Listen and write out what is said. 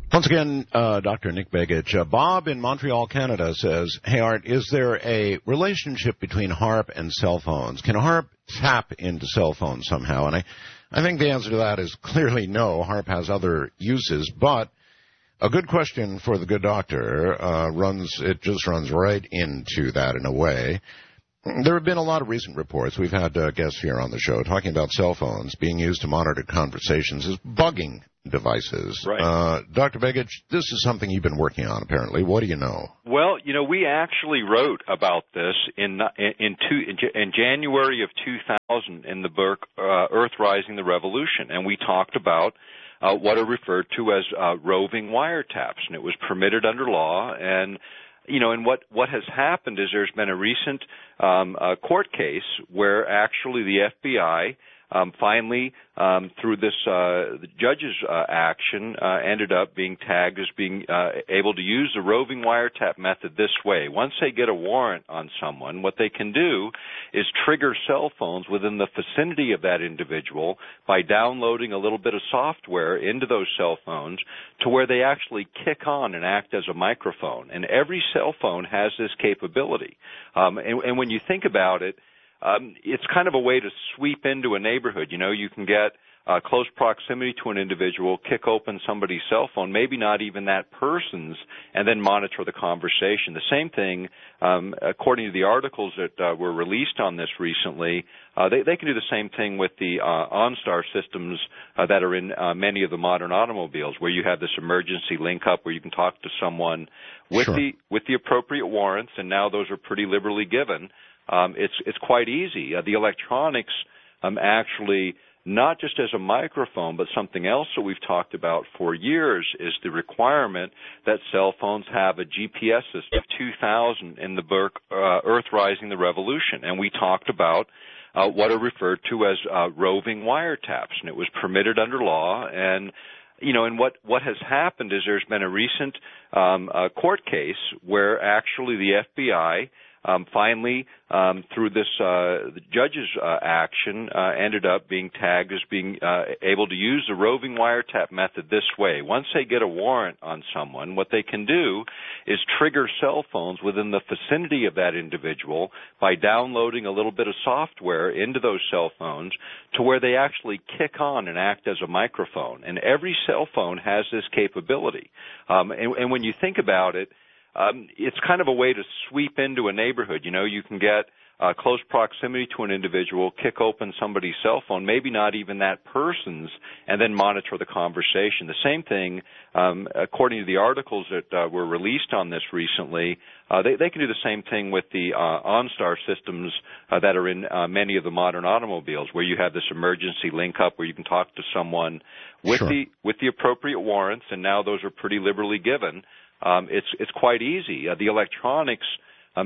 Once again, Dr. Nick Begich. Bob in Montreal, Canada says, hey, Art, is there a relationship between HAARP and cell phones? Can HAARP tap into cell phones somehow? And I think the answer to that is clearly no. HAARP has other uses, but a good question for the good doctor just runs right into that in a way. There have been a lot of recent reports. We've had guests here on the show talking about cell phones being used to monitor conversations as bugging devices. Right. Dr. Begich, this is something you've been working on, apparently. What do you know? Well, we actually wrote about this in January of 2000 in the book Earthrising the Revolution, and we talked about what are referred to as roving wiretaps, and it was permitted under law. And and what has happened is there's been a recent court case where actually the FBI finally, through this the judge's action, ended up being tagged as being able to use the roving wiretap method this way. Once they get a warrant on someone, what they can do is trigger cell phones within the vicinity of that individual by downloading a little bit of software into those cell phones to where they actually kick on and act as a microphone. And every cell phone has this capability. And when you think about it, it's kind of a way to sweep into a neighborhood. You can get close proximity to an individual, kick open somebody's cell phone, maybe not even that person's, and then monitor the conversation. The same thing, according to the articles that were released on this recently, they can do the same thing with the OnStar systems that are in many of the modern automobiles, where you have this emergency link up where you can talk to someone with the appropriate warrants, and now those are pretty liberally given. It's quite easy. The electronics actually, not just as a microphone, but something else that we've talked about for years is the requirement that cell phones have a GPS system. 2000 in the book Earthrising the Revolution, and we talked about what are referred to as roving wiretaps, and it was permitted under law. And and what has happened is there's been a recent court case where actually the FBI finally, through this the judge's action, ended up being tagged as being able to use the roving wiretap method this way. Once they get a warrant on someone, what they can do is trigger cell phones within the vicinity of that individual by downloading a little bit of software into those cell phones to where they actually kick on and act as a microphone. And every cell phone has this capability. And when you think about it, it's kind of a way to sweep into a neighborhood. You can get close proximity to an individual, kick open somebody's cell phone, maybe not even that person's, and then monitor the conversation. The same thing, according to the articles that were released on this recently, they can do the same thing with the OnStar systems that are in many of the modern automobiles, where you have this emergency link up where you can talk to someone with the appropriate warrants, and now those are pretty liberally given. It's quite easy. The electronics